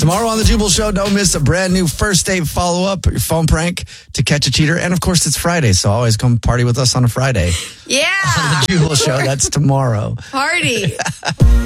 Tomorrow on The Jubal Show, don't miss a brand new first date follow-up, your phone prank to catch a cheater. And, of course, it's Friday, so always come party with us on a Friday. Yeah. On The Jubal Show, that's tomorrow. Party.